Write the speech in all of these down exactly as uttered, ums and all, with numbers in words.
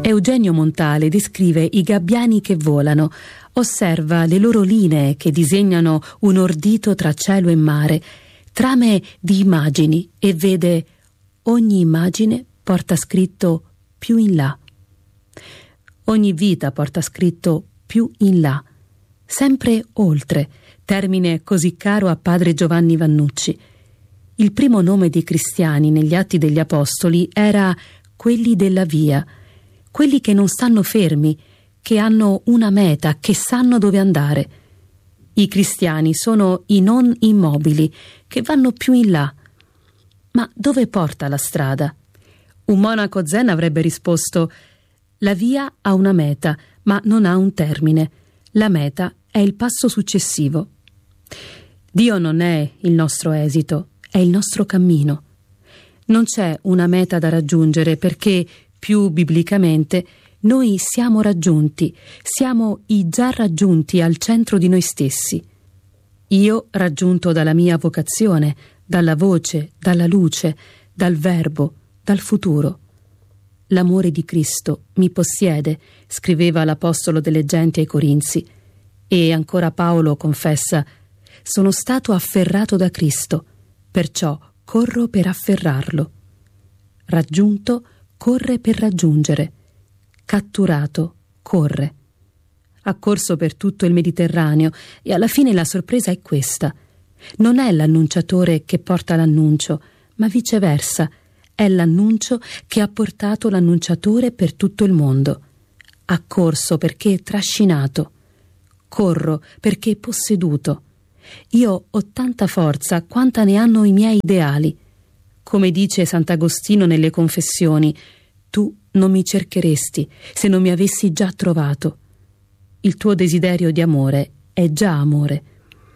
Eugenio Montale descrive i gabbiani che volano, osserva le loro linee che disegnano un ordito tra cielo e mare, trame di immagini, e vede ogni immagine porta scritto più in là. Ogni vita porta scritto più in là, sempre oltre, termine così caro a padre Giovanni Vannucci. Il primo nome dei cristiani negli Atti degli Apostoli era quelli della via, quelli che non stanno fermi, che hanno una meta, che sanno dove andare. I cristiani sono i non immobili, che vanno più in là. Ma dove porta la strada? Un monaco zen avrebbe risposto: la via ha una meta, ma non ha un termine. La meta è il passo successivo. Dio non è il nostro esito, è il nostro cammino. Non c'è una meta da raggiungere perché, più biblicamente, noi siamo raggiunti, siamo i già raggiunti al centro di noi stessi. Io raggiunto dalla mia vocazione, dalla voce, dalla luce, dal verbo, dal futuro. L'amore di Cristo mi possiede, scriveva l'Apostolo delle Genti ai Corinzi, e ancora Paolo confessa: sono stato afferrato da Cristo, perciò corro per afferrarlo. Raggiunto, corre per raggiungere. Catturato, corre. Ha corso per tutto il Mediterraneo e alla fine la sorpresa è questa. Non è l'annunciatore che porta l'annuncio, ma viceversa, è l'annuncio che ha portato l'annunciatore per tutto il mondo. Ha corso perché trascinato. Corro perché posseduto. Io ho tanta forza quanta ne hanno i miei ideali. Come dice Sant'Agostino nelle Confessioni, tu non mi cercheresti se non mi avessi già trovato. Il tuo desiderio di amore è già amore.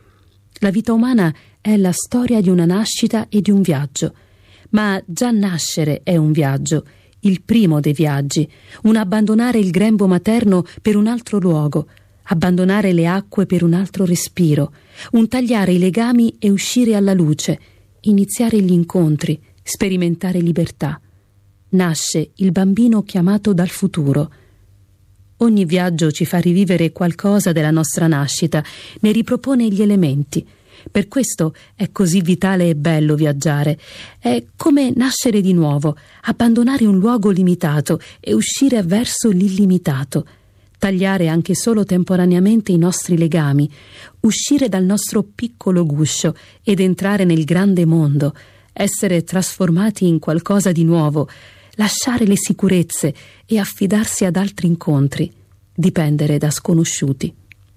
La vita umana è la storia di una nascita e di un viaggio, ma già nascere è un viaggio, il primo dei viaggi, un abbandonare il grembo materno per un altro luogo, abbandonare le acque per un altro respiro, un tagliare i legami e uscire alla luce, iniziare gli incontri, sperimentare libertà. Nasce il bambino chiamato dal futuro. Ogni viaggio ci fa rivivere qualcosa della nostra nascita, ne ripropone gli elementi. Per questo è così vitale e bello viaggiare. È come nascere di nuovo, abbandonare un luogo limitato e uscire verso l'illimitato. Tagliare anche solo temporaneamente i nostri legami, uscire dal nostro piccolo guscio ed entrare nel grande mondo, essere trasformati in qualcosa di nuovo, lasciare le sicurezze e affidarsi ad altri incontri, dipendere da sconosciuti.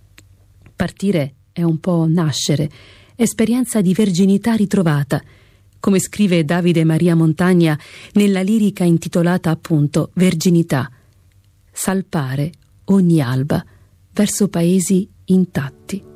Partire è un po' nascere, esperienza di verginità ritrovata, come scrive Davide Maria Montagna nella lirica intitolata appunto Verginità. Salpare ogni alba verso paesi intatti.